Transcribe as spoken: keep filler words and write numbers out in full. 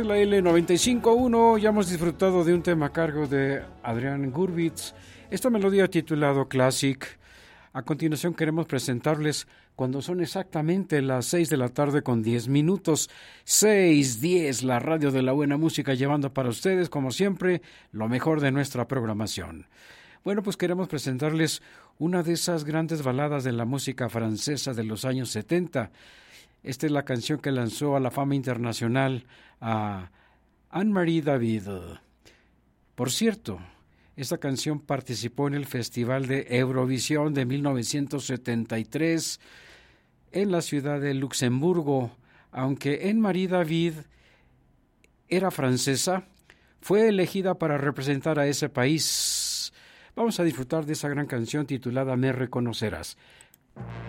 la L noventa y cinco punto uno. Ya hemos disfrutado de un tema a cargo de Adrián Gurvitz, esta melodía titulado Classic. A continuación queremos presentarles cuando son exactamente las seis de la tarde con diez minutos. seis diez, la radio de la buena música, llevando para ustedes, como siempre, lo mejor de nuestra programación. Bueno, pues queremos presentarles una de esas grandes baladas de la música francesa de los años setenta. Esta es la canción que lanzó a la fama internacional a Anne-Marie David. Por cierto, esta canción participó en el Festival de Eurovisión de mil novecientos setenta y tres en la ciudad de Luxemburgo. Aunque Anne-Marie David era francesa, fue elegida para representar a ese país. Vamos a disfrutar de esa gran canción titulada Me reconocerás.